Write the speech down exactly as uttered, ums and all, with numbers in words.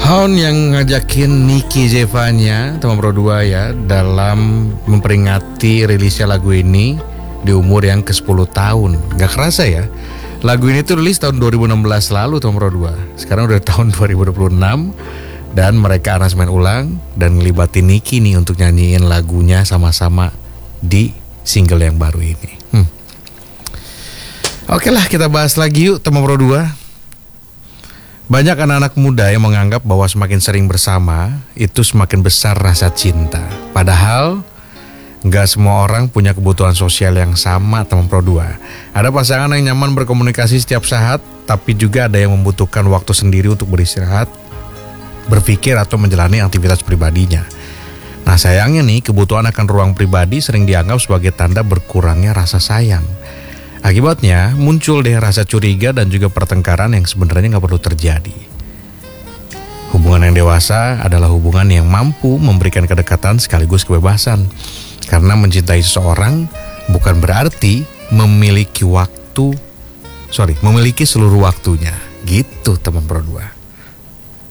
Haun yang ngajakin Nicky Zevanya, teman Pro dua ya, dalam memperingati rilisnya lagu ini di umur yang ke sepuluh tahun. Gak kerasa ya, lagu ini tuh rilis tahun dua ribu enam belas lalu teman Pro dua. Sekarang udah tahun dua ribu dua puluh enam dan mereka aransemen ulang dan ngelibatin Nicky nih untuk nyanyiin lagunya sama-sama di single yang baru ini. Hmm. Oke lah, kita bahas lagi yuk teman Pro dua. Banyak anak-anak muda yang menganggap bahwa semakin sering bersama itu semakin besar rasa cinta. Padahal nggak semua orang punya kebutuhan sosial yang sama teman Pro dua. Ada pasangan yang nyaman berkomunikasi setiap saat, tapi juga ada yang membutuhkan waktu sendiri untuk beristirahat, berpikir atau menjalani aktivitas pribadinya. Nah sayangnya nih, kebutuhan akan ruang pribadi sering dianggap sebagai tanda berkurangnya rasa sayang. Akibatnya muncul deh rasa curiga dan juga pertengkaran yang sebenarnya nggak perlu terjadi. Hubungan yang dewasa adalah hubungan yang mampu memberikan kedekatan sekaligus kebebasan. Karena mencintai seseorang bukan berarti memiliki waktu, sorry, memiliki seluruh waktunya. Gitu teman Pro dua.